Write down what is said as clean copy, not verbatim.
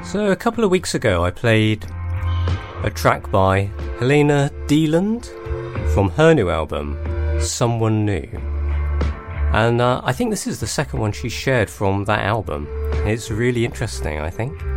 So a couple of weeks ago I played a track by Helena Deland from her new album, Someone New. And I think this is the second one she shared from that album. It's really interesting, I think.